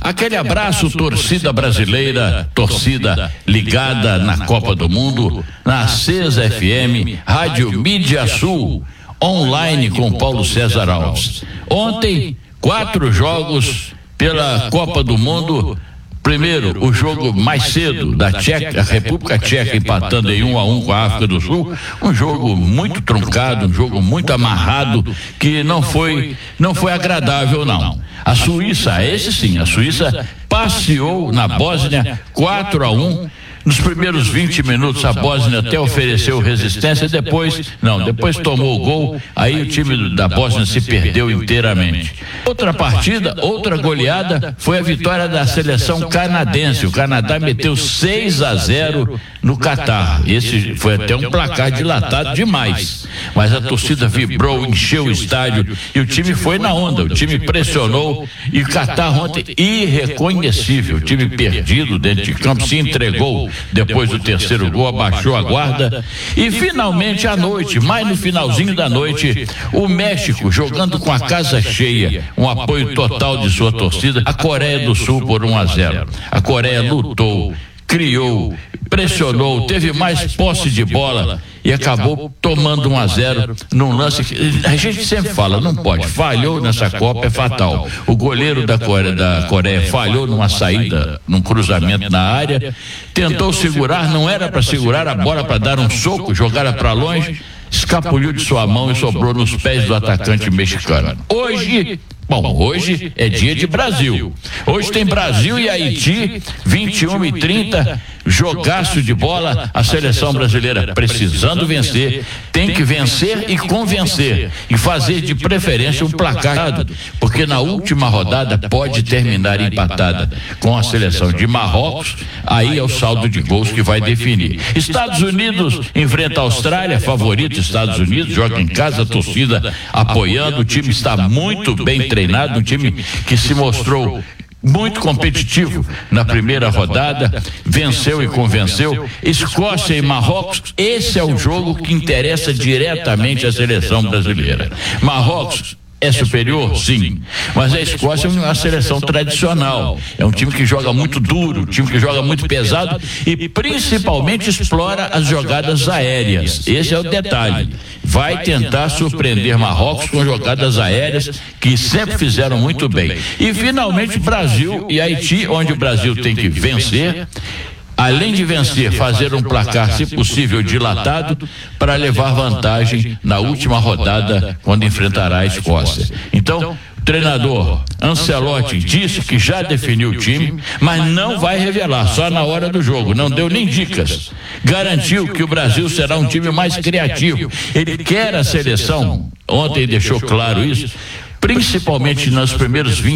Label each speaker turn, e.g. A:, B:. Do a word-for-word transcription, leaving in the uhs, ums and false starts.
A: Aquele abraço, torcida brasileira, torcida ligada na Copa do Mundo, na Acesa F M, Rádio Mídia Sul, online com Paulo César Alves. Ontem, quatro jogos pela Copa do Mundo. Primeiro, o jogo mais cedo da Tcheca, a República Tcheca empatando em um a um com a África do Sul, um jogo muito truncado, um jogo muito amarrado, que não foi, não foi agradável não. A Suíça, esse sim, a Suíça passeou na Bósnia quatro a um. Nos primeiros vinte minutos a Bósnia até ofereceu resistência, depois, não, depois tomou o gol, aí o time da Bósnia se perdeu inteiramente. Outra partida, outra goleada, foi a vitória da seleção canadense. O Canadá meteu seis a zero no Catar. Esse foi até um placar dilatado demais, mas a torcida vibrou, encheu o estádio e o time foi na onda, o time pressionou e o Catar ontem irreconhecível, o time perdido dentro de campo, se entregou. Depois do terceiro gol, abaixou a guarda e finalmente à noite, mais no finalzinho da noite, o México jogando com a casa cheia, um apoio total de sua torcida, a Coreia do Sul por um a zero. A Coreia lutou, criou, pressionou, teve mais posse de bola e acabou tomando um a zero num lance que a gente sempre fala, não pode, falhou nessa Copa, é fatal. O goleiro da Coreia, da Coreia falhou numa saída, num cruzamento na área, tentou segurar, não era para segurar a bola, para dar um soco, jogara para longe, escapuliu de sua mão e sobrou nos pés do atacante mexicano. Hoje, bom, hoje é dia de Brasil. Hoje tem Brasil e Haiti, vinte e uma e trinta, jogaço de bola, a seleção brasileira precisando vencer, tem que vencer e convencer, e fazer de preferência um placar, porque na última rodada pode terminar empatada com a seleção de Marrocos, aí é o saldo de gols que vai definir. Estados Unidos enfrenta a Austrália, favorito Estados Unidos, joga em casa, a torcida apoiando, o time está muito bem treinado, um time que se mostrou muito competitivo na primeira rodada, venceu e convenceu. Escócia e Marrocos, esse é o jogo que interessa diretamente à seleção brasileira. Marrocos é superior? Sim, mas a Escócia é uma seleção tradicional, é um time que joga muito duro, um time que joga muito pesado e principalmente explora as jogadas aéreas. Esse é o detalhe, vai tentar surpreender Marrocos com jogadas aéreas que sempre fizeram muito bem. E finalmente Brasil e Haiti, onde o Brasil tem que vencer, além de vencer, fazer um placar, se possível, dilatado, para levar vantagem na última rodada, quando enfrentará a Escócia. Então, o treinador Ancelotti disse que já definiu o time, mas não vai revelar, só na hora do jogo, não deu nem dicas. Garantiu que o Brasil será um time mais criativo. Ele quer a seleção, ontem deixou claro isso, principalmente nos primeiros vinte